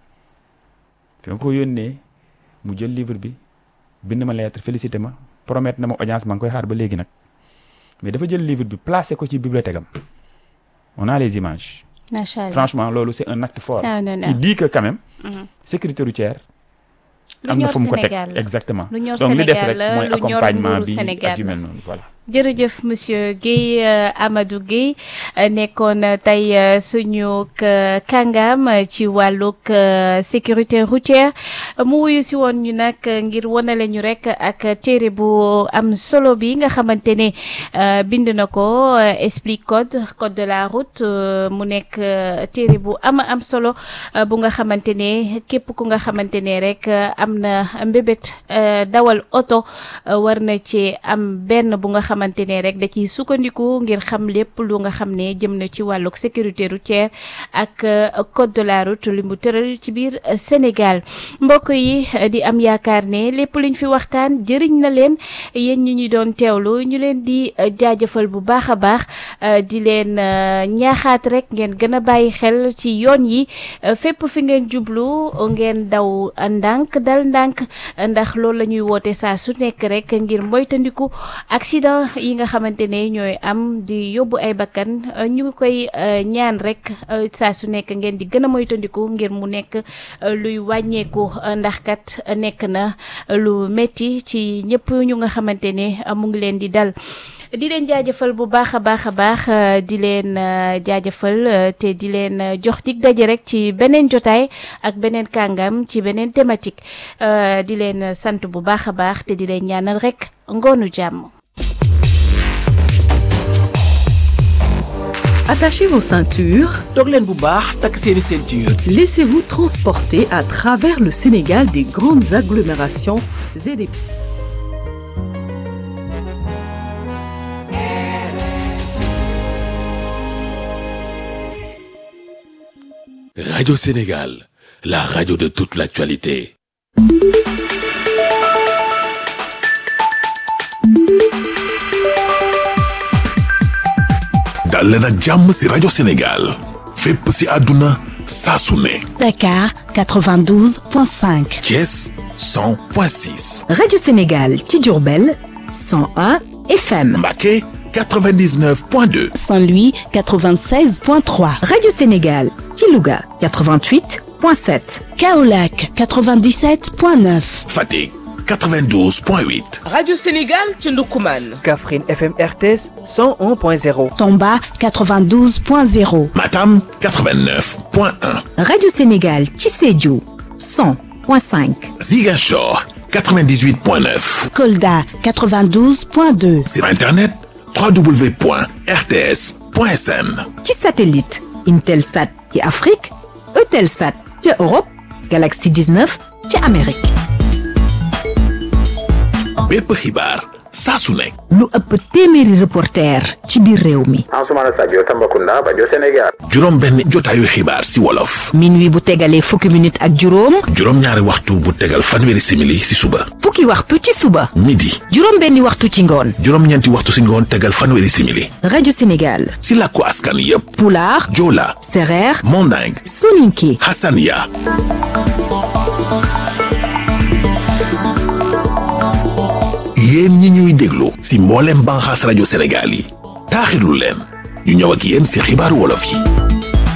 mu jël livre bi bind ma lettre félicité ma promettre na ma audience maa ngi koy xaar ba léegi nag mais dafa jël livre bi placé ko ci bibliothèque am on a les images. macha allah franchement loolu c'est un acte fort. c'est un honneur qui dit que quand même. sécurité routière. am na fu mu ko teg exactement. lu ñor donc li des rek Sénégal mooy lu ñor accompagnement nguuru bi Sénégal ak yu mel noonu voilà. jërëjëf monsieur Guèye Amadou Guèye nekkoon tey suñu kàngaam ci wàllug sécurité routière mu wuyu si woon ñu nag ngir wanale ñu rek ak téere bu am solo bi nga xamante ne bind na ko explique code de la route mu nekk téere bu am solo bu nga xamante ne képp ku nga xamante ne rek am na mbébét dawal oto war na ci am benn bu nga xamante ne rek da ciy sukkandiku ngir xam lépp lu nga xam ne jëm na ci wàllug sécurité routière ak code de la route li mu tëral ci biir Sénégal mbokk yi di am yaakaar ne lépp luñ fi waxtaan jëriñ na leen yéen ñi ñu doon teewlu ñu leen di jaajëfal bu baax a baax di leen ñaaxaat rek ngeen gën a bàyyi xel ci yoon yi fépp fi ngeen jublu ngeen daw ndànk dal ndànk ndax loolu la ñuy woote saa su nekk rek ngir moytandiku accident yi nga xamante ne ñooy am di yóbbu ay bakkan ñu ngi koy ñaan rek saa su nekk ngeen di gën a moytandiku ngir mu nekk luy wàññeeku ndax kat nekk na lu metti ci ñëpp ñu nga xamante ne mu ngi leen di dal. di leen jaajëfal bu baax a baax di leen jaajëfal te di leen jox dig daje rek ci beneen jotaay ak beneen kàngam ci beneen thématique di leen sant bu baax a baax te di leen ñaanal rek ngoonu jàmm. Attachez vos ceintures. toog leen bu baax takk seeni ceinture. Laissez-vous transporter à travers le Sénégal des grandes agglomérations et des... Radio Sénégal, la radio de toute l'actualité. dal leen ak jàmm ci Radio Sénégal fépp ci àdduna saa su ne. Dakar 92.5. Thiès 100.6. Radio Sénégal ci Diourbel 101 FM. Mbacké 99.2. Saint-Louis 96.3. Radio Sénégal ci Louga 88.7. Kaolack 97.9. Fatick 92.8. Radio Sénégal ci Ndoukoumane. Kaffrine FM RTS 101.0. Tomba 92.0. Matam 89.1. Radio Sénégal ci Sédhiou 100.5. Ziguinchor 98.9. Kolda 92.2. Sur Internet www.rts.sn. ci satellite Intelsat ci Afrique Eutelsat ci Europe Galaxy 19 ci Amérique. bépp xibaar saa su nekk. lu ëpp téeméeri reporter ci biir réew mi. Ansoumana Sadio Tambacounda Bajo Sénégal. juróom benn jotaayu xibaar si wolof. minuit bu tegalee fukki minute ak juróom. juróom ñaari waxtu bu tegal fanweeri simili si suba. fukki waxtu ci suba. midi. juróom benni waxtu ci ngoon. juróom ñeenti waxtu si ngoon tegal fanweeri simili. rajo Sénégal. si làkku askan yépp. Pulaar. Joola. Sereer. Manding. Soninké. Hassania. yéen ñi ñuy déglu si mboolem banxaas rajo Sénégal yi taaxirlu leen ñu ñëw ak yéen si xibaaru wolof yi.